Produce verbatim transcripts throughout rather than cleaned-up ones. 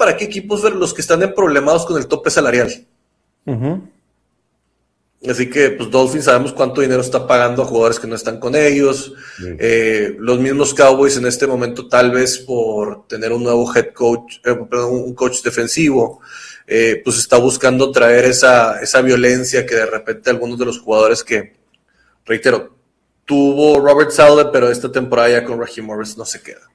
para qué equipos ver los que están en problemados con el tope salarial. Uh-huh. Así que, pues, Dolphins sabemos cuánto dinero está pagando a jugadores que no están con ellos. Sí. Eh, los mismos Cowboys en este momento, tal vez por tener un nuevo head coach, eh, perdón, un coach defensivo, eh, pues está buscando traer esa, esa violencia que de repente algunos de los jugadores que, reitero, tuvo Robert Saleh, pero esta temporada ya con Raheem Morris no se queda.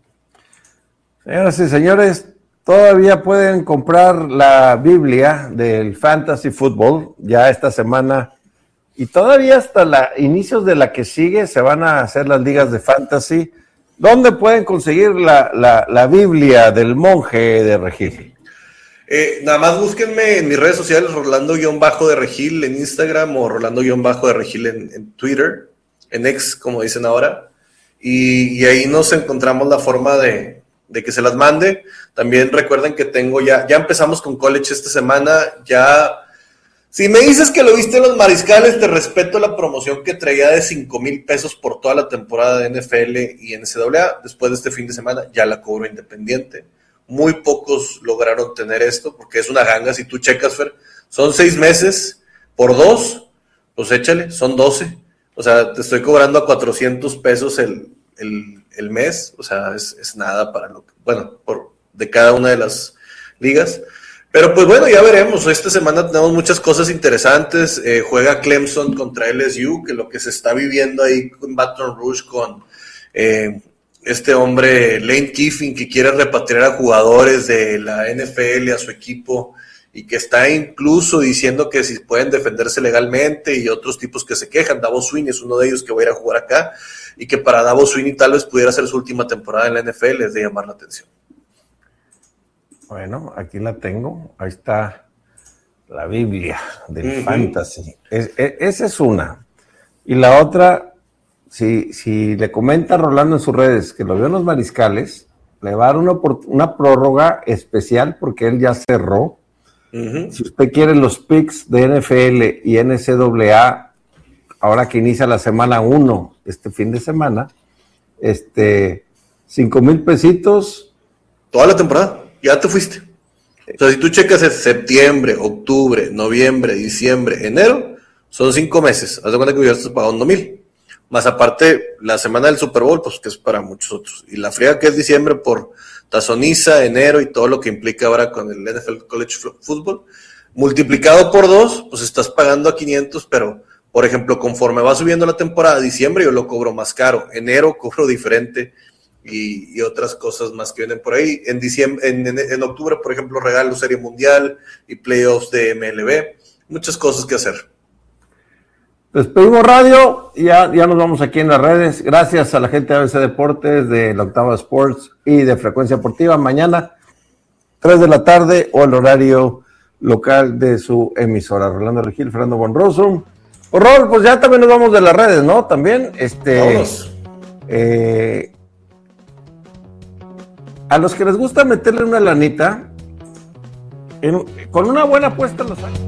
Señoras y señores, todavía pueden comprar la Biblia del Fantasy Football ya esta semana y todavía hasta la, inicios de la que sigue se van a hacer las ligas de Fantasy. ¿Dónde pueden conseguir la, la, la Biblia del monje de Regil? Eh, nada más búsquenme en mis redes sociales, Rolando-de Regil en Instagram o Rolando-de Regil en, en Twitter, en X, como dicen ahora, y, y ahí nos encontramos la forma de, de que se las mande. También recuerden que tengo ya, ya empezamos con college esta semana, ya, si me dices que lo viste en los Mariscales, te respeto la promoción que traía de cinco mil pesos por toda la temporada de N F L y N C A A, después de este fin de semana ya la cobro independiente. Muy pocos lograron tener esto, porque es una ganga. Si tú checas, Fer, son seis meses por dos, pues échale, son doce. O sea, te estoy cobrando a cuatrocientos pesos el, el, el mes. O sea, es, es nada para lo que, bueno, por, de cada una de las ligas. Pero pues bueno, ya veremos. Esta semana tenemos muchas cosas interesantes. Eh, juega Clemson contra L S U, que lo que se está viviendo ahí en Baton Rouge con... Eh, este hombre, Lane Kiffin, que quiere repatriar a jugadores de la N F L a su equipo y que está incluso diciendo que si pueden defenderse legalmente, y otros tipos que se quejan. Davos Sweeney es uno de ellos que va a ir a jugar acá, y que para Davos Sweeney tal vez pudiera ser su última temporada en la N F L, es de llamar la atención. Bueno, aquí la tengo, ahí está la Biblia del uh-huh. Fantasy. Es, es, esa es una. Y la otra... Si, si le comenta a Rolando en sus redes que lo vio en los Mariscales, le va a dar una, una prórroga especial porque él ya cerró. Uh-huh. Si usted quiere los picks de N F L y N C A A, ahora que inicia la semana uno, este fin de semana, este, cinco mil pesitos. Toda la temporada, ya te fuiste. O sea, si tú checas en septiembre, octubre, noviembre, diciembre, enero, son cinco meses. Haz de cuenta que hubieras pagando mil. Más aparte, la semana del Super Bowl, pues que es para muchos otros. Y la friega que es diciembre por tazoniza, enero y todo lo que implica ahora con el N F L College Football. Multiplicado por dos, pues estás pagando a quinientos, pero, por ejemplo, conforme va subiendo la temporada, diciembre yo lo cobro más caro, enero cobro diferente y, y otras cosas más que vienen por ahí. En diciembre, en, en, en octubre, por ejemplo, regalo Serie Mundial y playoffs de M L B. Muchas cosas que hacer. Despedimos radio y ya, ya nos vamos aquí en las redes. Gracias a la gente de A B C Deportes, de la Octava Sports y de Frecuencia Deportiva. Mañana, tres de la tarde, o el horario local de su emisora. Rolando Regil, Fernando Bonroso. Rol, pues ya también nos vamos de las redes, ¿no? También, este... Vamos. Eh, a los que les gusta meterle una lanita, en, con una buena apuesta los hay.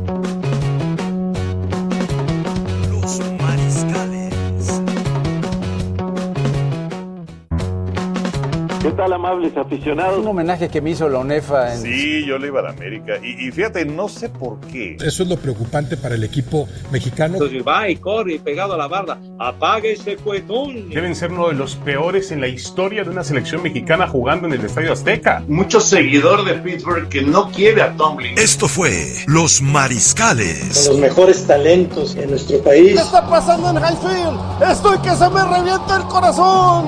¿Qué tal, amables aficionados? Un homenaje que me hizo la UNEFA. En... Sí, yo le iba a la América. Y, y fíjate, no sé por qué. Eso es lo preocupante para el equipo mexicano. Entonces va y corre y pegado a la barda. Apague ese cuetón. Deben ser uno de los peores en la historia de una selección mexicana jugando en el Estadio Azteca. Mucho seguidor de Pittsburgh que no quiere a Tomlin. Esto fue Los Mariscales. Con los mejores talentos en nuestro país. ¿Qué está pasando en Highfield? Estoy que se me revienta el corazón.